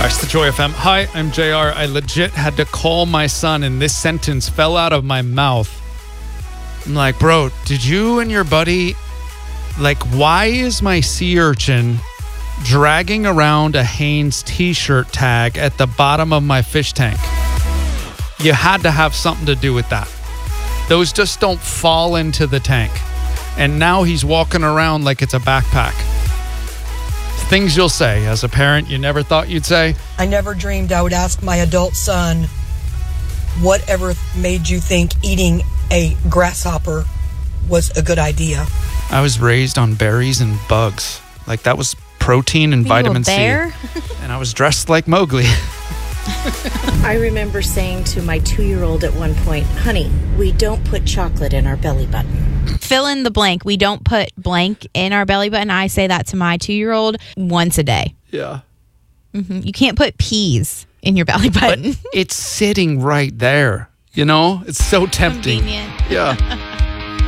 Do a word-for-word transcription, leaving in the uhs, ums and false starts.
It's the Joy F M. Hi, I'm J R. I legit had to call my son and this sentence fell out of my mouth. I'm like, bro, did you and your buddy, like, why is my sea urchin dragging around a Hanes t-shirt tag at the bottom of my fish tank? You had to have something to do with that. Those just don't fall into the tank. And now he's walking around like it's a backpack. Things you'll say as a parent you never thought you'd say. I never dreamed I would ask my adult son, whatever made you think eating a grasshopper was a good idea? I was raised on berries and bugs. Like, that was protein and Were vitamin you a bear? C. And I was dressed like Mowgli. I remember saying to my two-year-old at one point, honey, we don't put chocolate in our belly button. Fill in the blank. We don't put blank in our belly button. I say that to my two-year-old once a day. Yeah. Mm-hmm. You can't put peas in your belly button. But it's sitting right there. You know? It's so tempting. Convenient. Yeah.